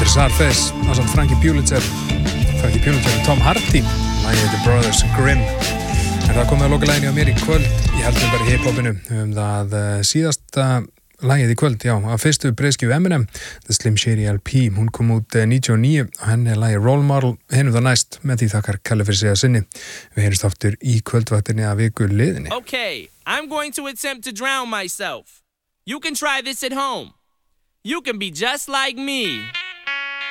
Sarface ásamt Frankie Pulitzer og Tom Hardy. Lagið The Brothers Grimm. En það komið að loka laginu á mér í kvöld. Ég held bara í hip-hopinu það síðasta lagið í kvöld, já, af fyrstu breiðskífu Eminem, The Slim Shady LP. Hún kom út 99 og henni lagið Role Model. Heyrum það næst, með því þakkar Kalli fyrir sig að sinni. Við heyrumst aftur í kvöldvaktinni að viku liðinni. Okay, I'm going to attempt to drown myself. You can try this at home. You can be just like me.